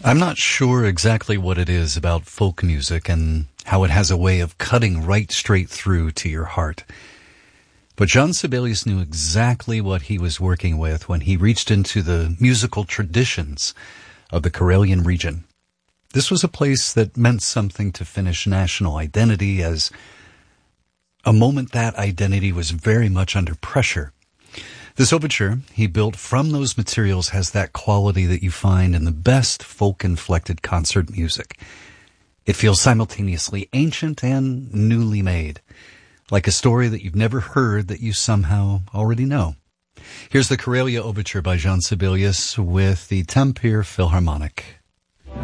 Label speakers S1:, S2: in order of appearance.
S1: I'm not sure exactly what it is about folk music and how it has a way of cutting right straight through to your heart. But Jean Sibelius knew exactly what he was working with when he reached into the musical traditions of the Karelian region. This was a place that meant something to Finnish national identity, as a moment that identity was very much under pressure. This overture he built from those materials has that quality that you find in the best folk-inflected concert music. It feels simultaneously ancient and newly made, like a story that you've never heard that you somehow already know. Here's the Karelia Overture by Jean Sibelius with the Tampere Philharmonic.